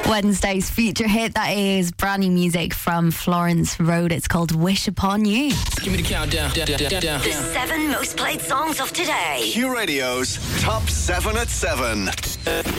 Wednesday's feature hit, that is brand new music from Florence Road. It's called Wish Upon You. Give me the countdown. The 7 most played songs of today. Q Radio's Top 7 at 7.